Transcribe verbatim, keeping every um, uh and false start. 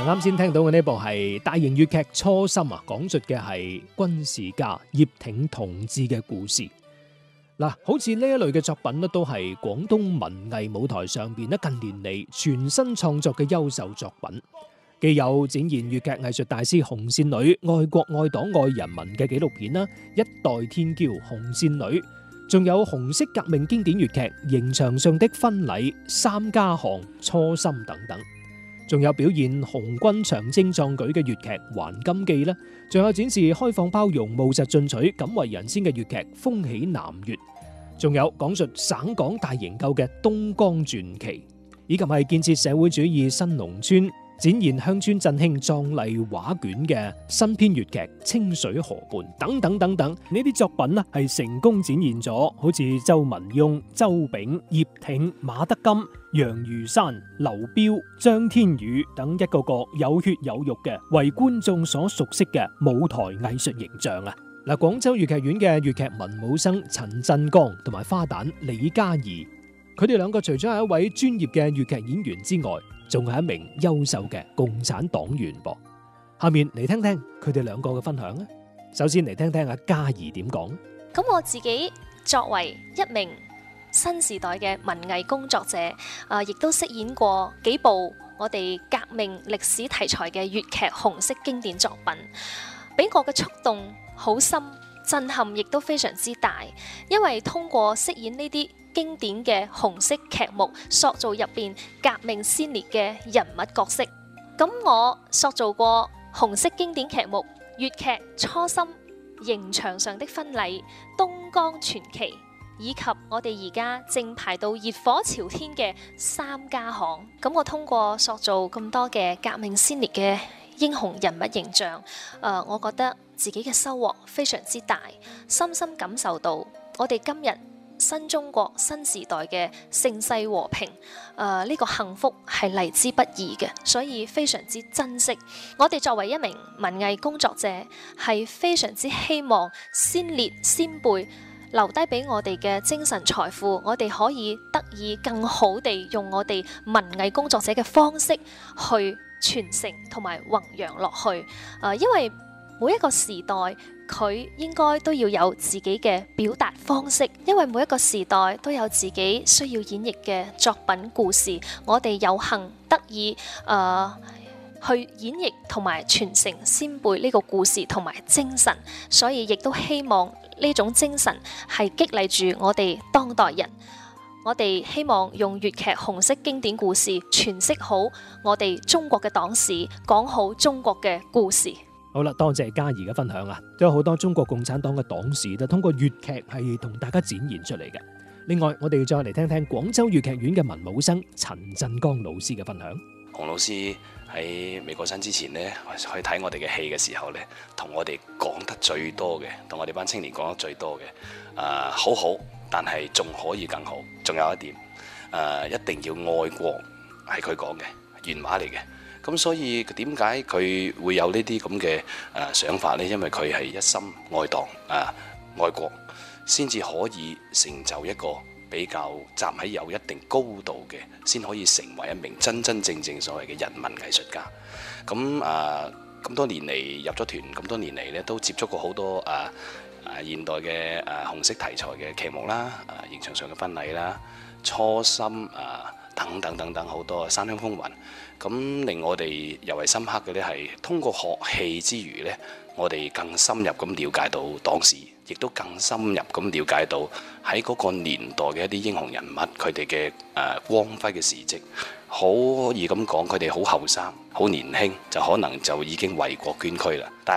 啱先聽到嘅呢部係大型粵劇《初心》啊，講述嘅係軍事家葉挺同志嘅故事。嗱，好似呢一類嘅作品咧，都係廣東文藝舞台上邊咧近年嚟全新創作嘅優秀作品，既有展現粵劇藝術大師紅線女愛國愛黨愛人民嘅紀錄片啦，《一代天驕紅線女》，仲有紅色革命經典粵劇《刑場上的婚禮》、《三家巷》、《初心》等等。仲有表現紅軍長征壯舉嘅粵劇《還金記》啦，仲有展示開放包容、務實進取、敢為人先嘅粵劇《風起南粵》，仲有講述省港大營救嘅《東江傳奇》，以及係建設社會主義新農村、展現鄉村振興壯麗畫卷嘅新編粵劇《清水河畔》等等等等。呢啲作品呢係成功展現咗好似周文雍、周炳、葉挺、馬德金、楊如山、劉彪、張天宇等一個個有血有肉嘅為觀眾所熟悉嘅舞台藝術形象啊！嗱，廣州粵劇院嘅粵劇文武生陳振剛同埋花旦李嘉怡，佢哋兩個除咗係一位專業嘅粵劇演員之外，仲係一名優秀嘅共產黨員噃。下面嚟聽聽佢哋兩個嘅分享啊！首先嚟聽聽阿嘉怡點講。 咁我自己作為一名新時代嘅文藝工作者，啊，亦都飾演過幾部我哋革命歷史題材嘅粵劇紅色經典作品，俾我嘅觸動好深，震撼亦都非常之大。因為通過飾演呢啲經典嘅紅色劇目，塑造入邊革命先烈嘅人物角色。咁我塑造過紅色經典劇目粵劇《初心》、《刑場上的婚禮》、《東江傳奇》，以及我哋而家正排到熱火朝天嘅《三家巷》。咁我通過塑造咁多嘅革命先烈嘅英雄人物形象，誒、呃，我覺得自己嘅收穫非常之大，深深感受到我哋今日新中國新時代嘅盛世和平，誒、呃、呢、這個幸福係嚟之不易嘅，所以非常之珍惜。我哋作為一名文藝工作者，係非常之希望先烈先輩留低俾我哋嘅精神財富，我哋可以得以更好地用我哋文藝工作者嘅方式去傳承同埋弘揚落去。誒、呃，因為每一個時代佢應該都要有自己嘅表達方式，因為每一個時代都有自己需要演繹嘅作品故事。我哋有幸得以誒、呃、去演繹同埋傳承先輩呢個故事同埋精神，所以亦都希望呢種精神係激勵住我哋當代人。我哋希望用粵劇紅色經典故事詮釋好我哋中國嘅黨史，講好中國嘅故事。 好啦，多謝嘉怡嘅分享啊！都有好多中國共產黨嘅黨史都通過粵劇係同大家展現出嚟嘅。另外，我哋再嚟聽聽廣州粵劇院嘅文武生陳振剛老師嘅分享。 洪老師喺未過身之前呢，去睇我哋嘅戲嘅時候呢，同我哋講得最多嘅，同我哋班青年講得最多嘅，誒、呃，好好，但係仲可以更好。仲有一點，誒、呃，一定要愛國，係佢講嘅原話嚟嘅。咁所以點解佢會有呢啲咁嘅誒想法呢？因為佢係一心愛黨啊、愛國，先至可以成就一個比較站喺有一定高度嘅，先可以成為一名真真正正所謂嘅人民藝術家。咁啊咁多年嚟入咗團，咁多年嚟咧都接觸過好多啊啊現代嘅誒、啊、紅色題材嘅劇目啦，啊刑場上嘅婚禮啦、初心啊等等等等好多山鄉風雲。咁令我哋尤為深刻嘅咧，係通過學戲之餘咧，我哋更深入咁了解到黨史，亦都更深入咁了解到喺嗰個年代嘅一啲英雄人物，佢哋嘅誒光輝嘅事蹟。好可以咁講，佢哋好後生、好年輕，就可能就已經為國捐軀啦。